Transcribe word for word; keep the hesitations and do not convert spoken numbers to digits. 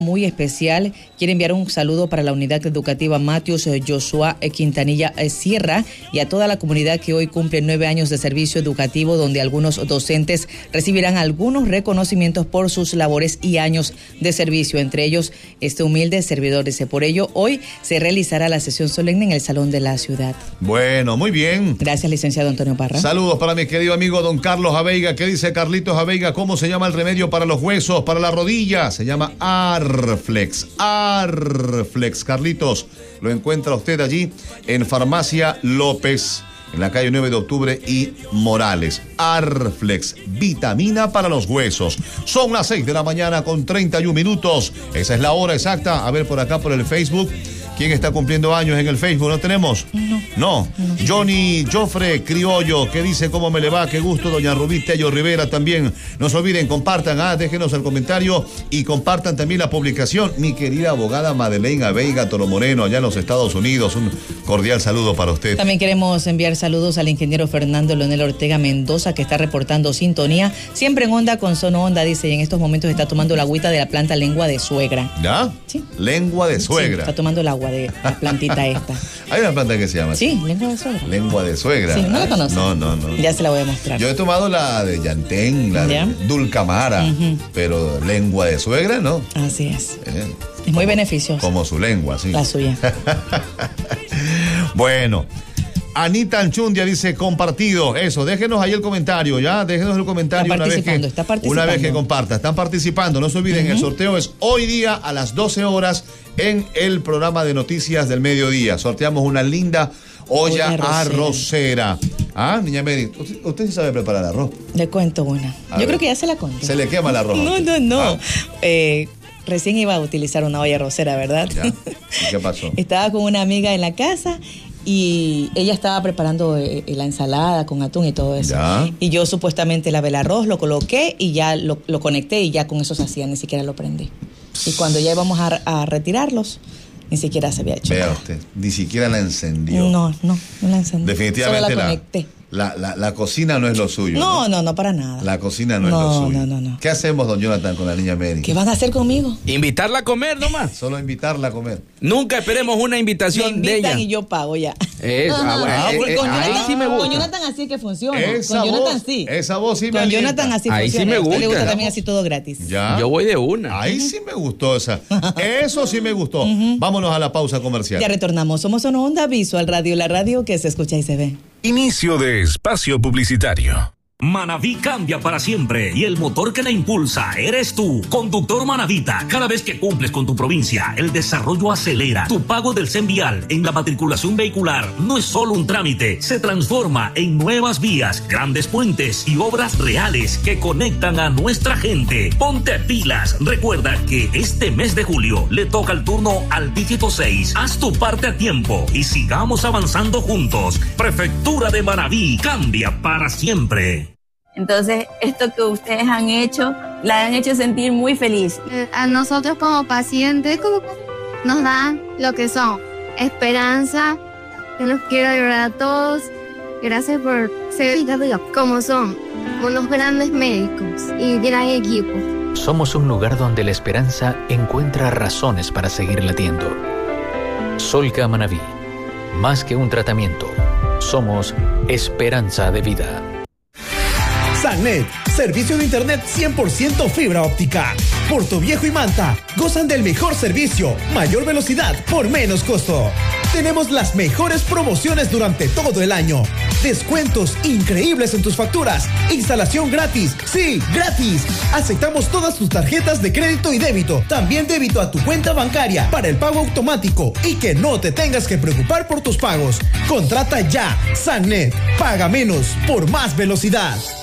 Muy especial, quiere enviar un saludo para la unidad educativa Matius Joshua Quintanilla Sierra y a toda la comunidad que hoy cumple nueve años de servicio educativo, donde algunos docentes recibirán algunos reconocimientos por sus labores y años de servicio, entre ellos este humilde servidor. Dice, por ello hoy se realizará la sesión solemne en el Salón de la Ciudad. Bueno, muy bien. Gracias, licenciado Antonio Parra. Saludos para mi querido amigo don Carlos Aveiga. ¿Qué dice Carlitos Aveiga? ¿Cómo se llama el remedio para los huesos, para la rodilla? Se llama Ar Arflex, Arflex, Carlitos, lo encuentra usted allí en Farmacia López, en la calle nueve de octubre y Morales. Arflex, vitamina para los huesos. Son las seis de la mañana con treinta y un minutos. Esa es la hora exacta. A ver por acá por el Facebook. ¿Quién está cumpliendo años en el Facebook? ¿No tenemos? No. No. no. Johnny Joffre Criollo, que dice cómo me le va, qué gusto. Doña Rubí Tello Rivera también. No se olviden, compartan, ah, déjenos el comentario y compartan también la publicación. Mi querida abogada Madeleine Aveiga Toro Moreno, allá en los Estados Unidos. Un cordial saludo para usted. También queremos enviar saludos al ingeniero Fernando Leonel Ortega Mendoza, que está reportando sintonía. Siempre en onda con Sono Onda, dice, y en estos momentos está tomando la agüita de la planta lengua de suegra. ¿Ya? Sí. Lengua de suegra. Sí, está tomando el agua de la plantita esta. Hay una planta que se llama así. Sí, lengua de suegra. Lengua de suegra. Sí, ¿no la conoces? No, no, no. Ya se la voy a mostrar. Yo he tomado la de Yantén, la ¿Ya? de Dulcamara, uh-huh. pero lengua de suegra, ¿no? Así es. Eh, es muy beneficioso. Como su lengua, sí. La suya. Bueno. Anita Anchundia dice compartido, eso, déjenos ahí el comentario, ya, déjenos el comentario una vez que, está una vez que comparta, están participando, no se olviden, uh-huh. el sorteo es hoy día a las doce horas en el programa de noticias del mediodía, sorteamos una linda olla, olla arrocera. arrocera. Ah, niña Mary, ¿usted, usted sí sabe preparar arroz? Le cuento una, a yo ver. creo que ya se la conté. Se le quema el arroz. No, no, no, ah. eh... Recién iba a utilizar una olla arrocera, ¿verdad? ¿Ya? ¿Y qué pasó? Estaba con una amiga en la casa y ella estaba preparando eh, la ensalada con atún y todo eso. ¿Ya? Y yo supuestamente lavé el arroz, lo coloqué y ya lo, lo conecté y ya con eso se hacía, ni siquiera lo prendí. Y cuando ya íbamos a, a retirarlos, ni siquiera se había hecho Vea nada. usted, ni siquiera la encendió. No, no, no la encendí. Definitivamente Solo la la conecté. La, la, la cocina no es lo suyo. No, no, no, no para nada. La cocina no, no es lo suyo. No, no, no. ¿Qué hacemos, don Jonathan, con la niña Mary? ¿Qué van a hacer conmigo? Invitarla a comer nomás. Solo invitarla a comer. Nunca esperemos una invitación de ella. Y yo pago ya. Eso, ah, bueno, ah, eh, con, eh, Jonathan, ahí sí me gusta. Con Jonathan así que funciona. Esa con Jonathan voz, sí. Esa voz sí me Con alienta. Jonathan así ahí funciona. Sí me gusta. Le gusta también así todo gratis. ¿Ya? Yo voy de una. Ahí sí me gustó esa. Eso sí me gustó. Uh-huh. Vámonos a la pausa comercial. Ya retornamos. Somos Sono Onda Visual Radio, la radio que se escucha y se ve. Inicio de espacio publicitario. Manaví cambia para siempre y el motor que la impulsa eres tú. Conductor Manavita, cada vez que cumples con tu provincia, el desarrollo acelera. Tu pago del CENVIAL en la matriculación vehicular no es solo un trámite, se transforma en nuevas vías, grandes puentes y obras reales que conectan a nuestra gente. Ponte pilas, recuerda que este mes de julio le toca el turno al dígito seis. Haz tu parte a tiempo y sigamos avanzando juntos. Prefectura de Manaví cambia para siempre. Entonces, esto que ustedes han hecho, la han hecho sentir muy feliz. A nosotros como pacientes nos dan lo que son esperanza. Yo los quiero ayudar a todos. Gracias por ser como son, unos grandes médicos y gran equipo. Somos un lugar donde la esperanza encuentra razones para seguir latiendo. Solca Manaví, más que un tratamiento, somos esperanza de vida. Sannet, servicio de internet cien por ciento fibra óptica. Puerto Viejo y Manta gozan del mejor servicio, mayor velocidad por menos costo. Tenemos las mejores promociones durante todo el año. Descuentos increíbles en tus facturas. Instalación gratis. Sí, gratis. Aceptamos todas tus tarjetas de crédito y débito. También débito a tu cuenta bancaria para el pago automático y que no te tengas que preocupar por tus pagos. Contrata ya. Sannet. Paga menos por más velocidad.